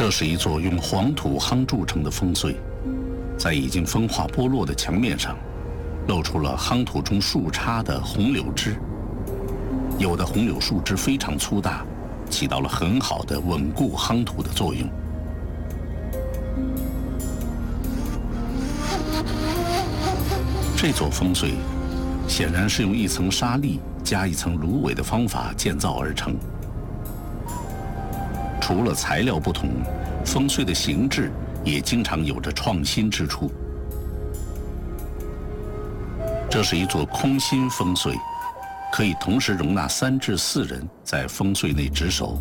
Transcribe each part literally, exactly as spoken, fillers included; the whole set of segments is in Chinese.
这是一座用黄土夯筑成的烽燧，在已经风化剥落的墙面上，露出了夯土中树杈的红柳枝。有的红柳树枝非常粗大，起到了很好的稳固夯土的作用。这座烽燧显然是用一层沙砾加一层芦苇的方法建造而成。除了材料不同，烽燧的形制也经常有着创新之处。这是一座空心烽燧，可以同时容纳三至四人在烽燧内值守。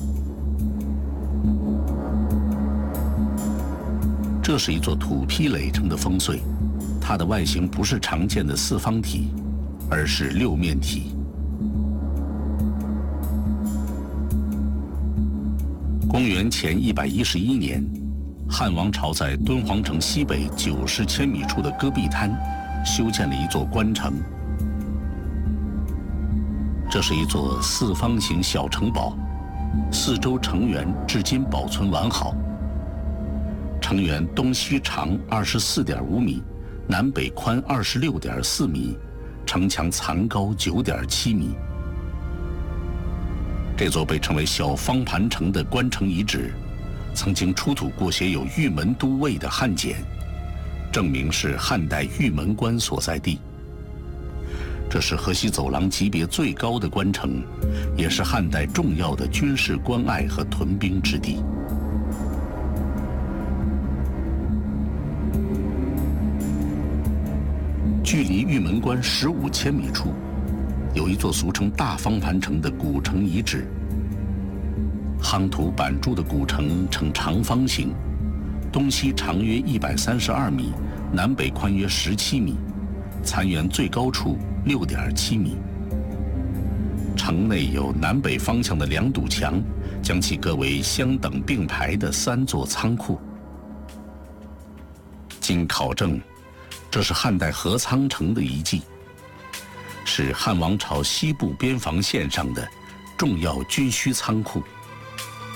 这是一座土坯垒成的烽燧，它的外形不是常见的四方体，而是六面体。公元前一百一十一年，汉王朝在敦煌城西北九十千米处的戈壁滩修建了一座关城。这是一座四方形小城堡，四周城垣至今保存完好。城垣东西长二十四点五米，南北宽二十六点四米，城墙残高九点七米。这座被称为小方盘城的关城遗址，曾经出土过写有玉门都尉的汉简，证明是汉代玉门关所在地。这是河西走廊级别最高的关城，也是汉代重要的军事关隘和屯兵之地。距离玉门关十五千米处，有一座俗称大方盘城的古城遗址。夯土板筑的古城呈长方形，东西长约一百三十二米，南北宽约十七米，残垣最高处六点七米。城内有南北方向的两堵墙，将其隔为相等并排的三座仓库。经考证，这是汉代合仓城的遗迹，是汉王朝西部边防线上的重要军需仓库。